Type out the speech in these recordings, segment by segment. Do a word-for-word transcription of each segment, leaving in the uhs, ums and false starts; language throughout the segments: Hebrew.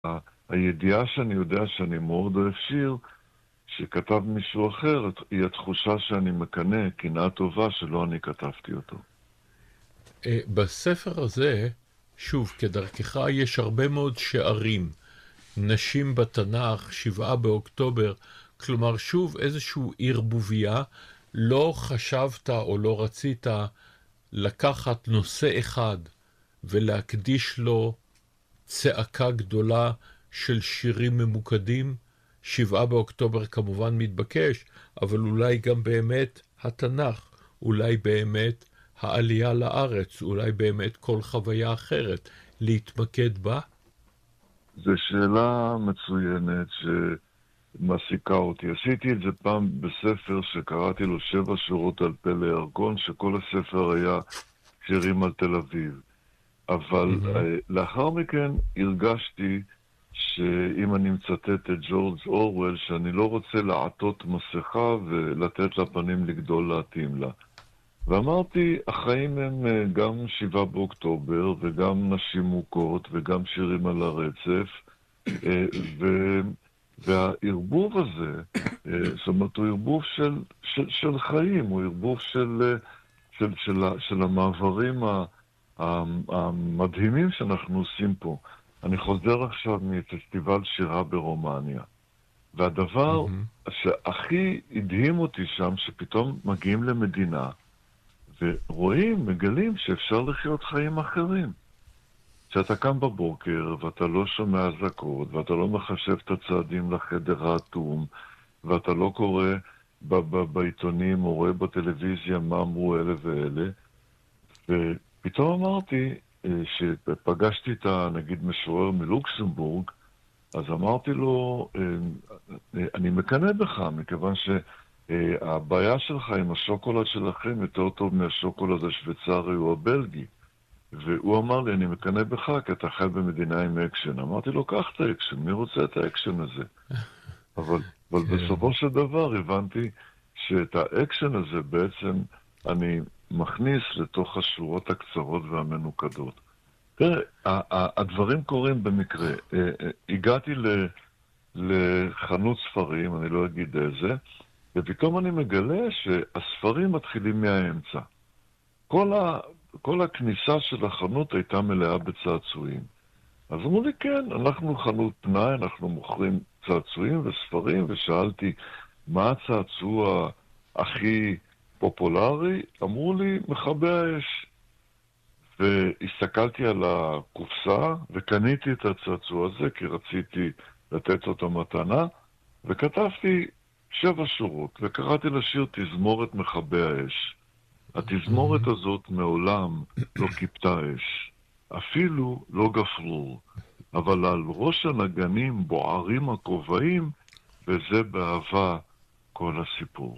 הידיעה שאני יודע שאני מאוד אוהב שיר, שכתב מישהו אחר, היא התחושה שאני מקנה, קנאה טובה שלא אני כתבתי אותו. בספר הזה, שוב, כדרכך, יש הרבה מאוד שערים. נשים בתנ"ך, שבעה באוקטובר, כלומר, שוב, איזשהו ערבוביה. לא חשבת או לא רצית לקחת נושא אחד ולהקדיש לו צעקה גדולה של שירים ממוקדים. שבעה באוקטובר כמובן מתבקש, אבל אולי גם באמת התנ"ך, אולי באמת העלייה לארץ, אולי באמת כל חוויה אחרת, להתמקד בה? זו שאלה מצוינת שמעסיקה אותי. עשיתי את זה פעם בספר שקראתי לו שבע שורות על פלא ירקון, שכל הספר היה שירים על תל אביב. אבל Mm-hmm. לאחר מכן הרגשתי שאם אני מצטט את ג'ורג' אורוול, שאני לא רוצה לעטות מסכה ולתת לה פנים לגדול להתאים לה. ואמרתי, החיים הם גם שבעה באוקטובר, וגם נשים מוכות, וגם שירים על הרצף, ו... והערבוב הזה, זאת אומרת, הוא ערבוב של, של, של חיים, הוא ערבוב של, של, של, של המעברים ה... המדהימים שאנחנו עושים פה. אני חוזר עכשיו מפסטיבל שירה ברומניה, והדבר Mm-hmm. שהכי הדהים אותי שם, שפתאום מגיעים למדינה, ורואים, מגלים שאפשר לחיות חיים אחרים. שאתה קם בבוקר, ואתה לא שומע אזעקות, ואתה לא מחשב את הצעדים לחדר האטום, ואתה לא קורא ב- ב- בעיתונים, או רואה בטלוויזיה מה אמרו אלה ואלה, ו... פתאום אמרתי, שפגשתי את, נגיד, משורר מלוקסמבורג, אז אמרתי לו, אני מקנא בך, מכיוון שהבעיה שלך עם השוקולד שלכם יותר טוב מהשוקולד השוויצרי או הבלגי. והוא אמר לי, אני מקנא בך, כי אתה חי במדינה עם אקשן. אמרתי לו, קח את האקשן, מי רוצה את האקשן הזה? אבל, אבל בסופו של דבר הבנתי שאת האקשן הזה בעצם אני מכניס לתוך השורות הקצרות והמנוקדות. תראה, הדברים קורים במקרה. הגעתי לחנות ספרים, אני לא אגיד איזה, ופתאום אני מגלה שהספרים מתחילים מהאמצע. כל, ה, כל הכניסה של החנות הייתה מלאה בצעצועים. אז אמרו לי, כן, אנחנו חנות פנאי, אנחנו מוכרים צעצועים וספרים, ושאלתי, מה הצעצוע הכי פופולרי? אמרו לי, מכבי האש. והסתכלתי על הקופסה, וקניתי את הצעצוע הזה, כי רציתי לתת אותו מתנה, וכתבתי שבע שורות, וקראתי לשיר תזמורת מכבי האש. התזמורת הזאת מעולם לא כיפתה אש, אפילו לא גפרור, אבל על ראש הנגנים בוערים הכובעים, וזה באהבה כל הסיפור.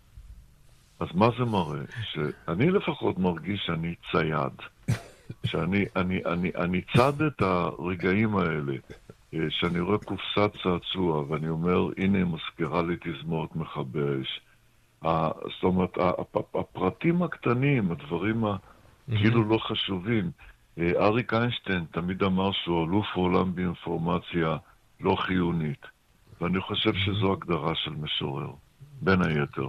אז מה זה מראה? שאני לפחות מרגיש שאני צייד, שאני אני, אני, אני צד את הרגעים האלה, שאני רואה קופסת צעצוע, ואני אומר, הנה היא מזכירה לי תזמורת מכבי האש. זאת אומרת, הפרטים הקטנים, הדברים כאילו לא חשובים. אריק איינשטיין תמיד אמר שהוא אלוף העולם באינפורמציה לא חיונית, ואני חושב שזו הגדרה של משורר, בין היתר.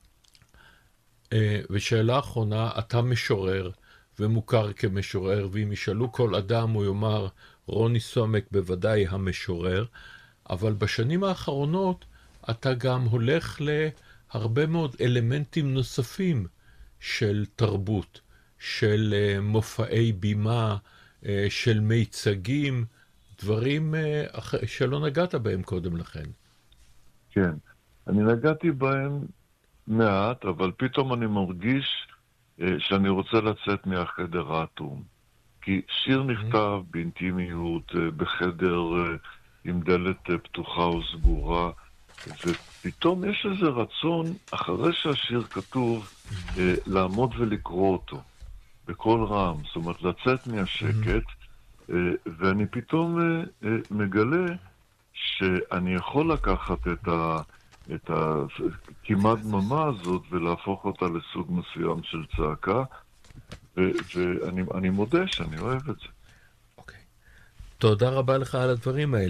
ושאלה אחרונה, אתה משורר ומוכר כמשורר, ואם ישאלו כל אדם הוא יאמר רוני סומק בוודאי המשורר, אבל בשנים האחרונות אתה גם הולך להרבה מאוד אלמנטים נוספים של תרבות, של מופעי בימה, של מיצגים, דברים שלא נגעת בהם קודם לכן. כן, אני נגעתי בהם מעט, אבל פתאום אני מרגיש שאני רוצה לצאת מהחדר האטום. כי שיר נכתב באינטימיות, בחדר עם דלת פתוחה או סגורה, ופתאום יש איזה רצון, אחרי שהשיר כתוב, לעמוד ולקרוא אותו, בכל רם, זאת אומרת, לצאת מהשקט, ואני פתאום מגלה שאני יכול לקחת את ה... את הכמעט דממה הזאת ולהפוך אותה לסוג מסוים של צעקה, ואני אני מודה שאני אוהב את זה. אוקיי. תודה רבה לך על הדברים האלה.